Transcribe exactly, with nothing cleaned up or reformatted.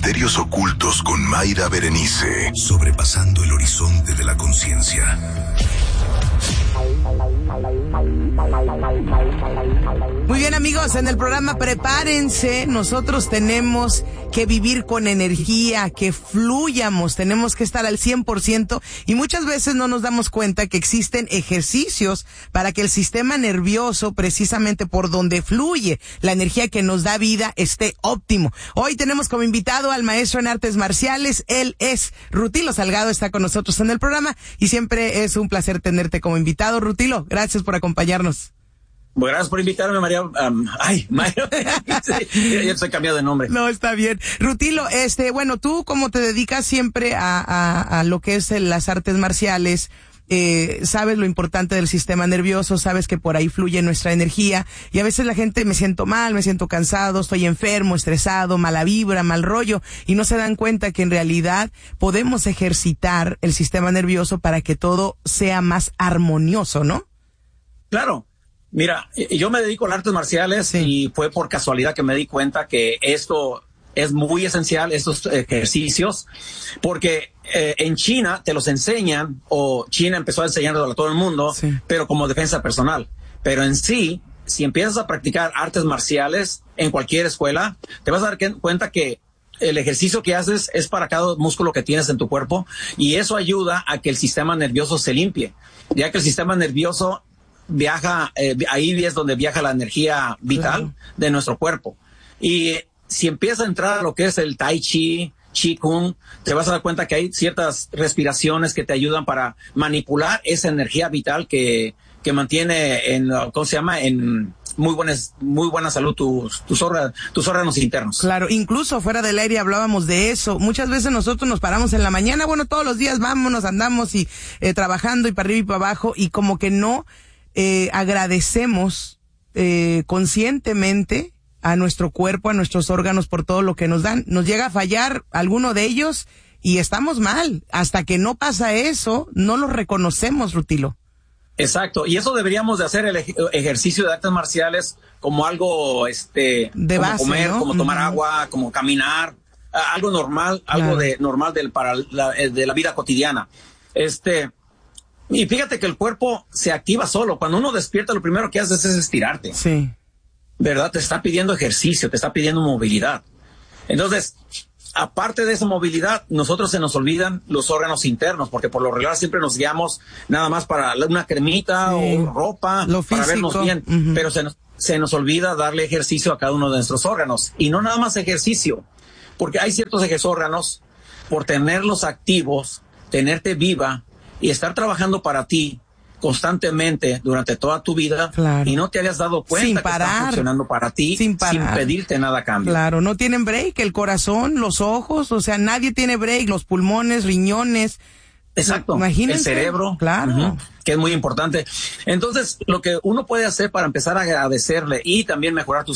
misterios ocultos con Mayra Berenice, sobrepasando el horizonte de la conciencia. Muy bien, amigos, en el programa prepárense, nosotros tenemos que vivir con energía, que fluyamos, tenemos que estar al cien por ciento y muchas veces no nos damos cuenta que existen ejercicios para que el sistema nervioso, precisamente por donde fluye la energía que nos da vida, esté óptimo. Hoy tenemos como invitado al maestro en artes marciales, él es Rutilo Salgado, está con nosotros en el programa y siempre es un placer tenerte como invitado. Rutilo, gracias por acompañarnos. Bueno, gracias por invitarme, María. Um, ay, María. Sí, ya estoy cambiado de nombre. No, está bien. Rutilo, este, bueno, tú como te dedicas siempre a, a, a lo que es el, las artes marciales, eh, sabes lo importante del sistema nervioso, sabes que por ahí fluye nuestra energía y a veces la gente me siento mal, me siento cansado, estoy enfermo, estresado, mala vibra, mal rollo y no se dan cuenta que en realidad podemos ejercitar el sistema nervioso para que todo sea más armonioso, ¿no? Claro. Mira, yo me dedico a las artes marciales sí. y fue por casualidad que me di cuenta que esto es muy esencial, estos ejercicios, porque eh, en China te los enseñan, o China empezó a enseñarlo a todo el mundo, sí. pero como defensa personal. Pero en sí, si empiezas a practicar artes marciales en cualquier escuela, te vas a dar que, cuenta que el ejercicio que haces es para cada músculo que tienes en tu cuerpo y eso ayuda a que el sistema nervioso se limpie, ya que el sistema nervioso viaja, eh, ahí es donde viaja la energía vital claro. de nuestro cuerpo. Y si empieza a entrar a lo que es el Tai Chi, Chi Kung, te vas a dar cuenta que hay ciertas respiraciones que te ayudan para manipular esa energía vital que, que mantiene en, ¿cómo se llama? En muy buenas, muy buena salud tus, tus órganos, tus órganos internos. Claro, incluso fuera del aire hablábamos de eso. Muchas veces nosotros nos paramos en la mañana, bueno, todos los días vámonos, andamos y eh, trabajando y para arriba y para abajo y como que no Eh, agradecemos eh, conscientemente a nuestro cuerpo, a nuestros órganos por todo lo que nos dan. Nos llega a fallar alguno de ellos y estamos mal. Hasta que no pasa eso, no lo reconocemos, Rutilo. Exacto, y eso deberíamos de hacer el ej- ejercicio de artes marciales como algo, este, de como base, comer, ¿no? como tomar Uh-huh. agua, como caminar, uh, algo normal, claro. algo de normal del para la, de la vida cotidiana. Este. Y fíjate que el cuerpo se activa solo. Cuando uno despierta, lo primero que haces es estirarte. Sí. ¿Verdad? Te está pidiendo ejercicio, te está pidiendo movilidad. Entonces, aparte de esa movilidad, nosotros se nos olvidan los órganos internos, porque por lo regular siempre nos guiamos nada más para una cremita sí. o ropa, lo para vernos bien. Uh-huh. Pero se nos, se nos olvida darle ejercicio a cada uno de nuestros órganos. Y no nada más ejercicio, porque hay ciertos órganos, por tenerlos activos, tenerte viva, y estar trabajando para ti constantemente durante toda tu vida claro. y no te habías dado cuenta sin que parar, están funcionando para ti sin, sin pedirte nada a cambio. Claro, no tienen break, el corazón, los ojos, o sea, nadie tiene break, los pulmones, riñones. Exacto, imagínense, el cerebro, claro, uh-huh, que es muy importante. Entonces, lo que uno puede hacer para empezar a agradecerle y también mejorar tu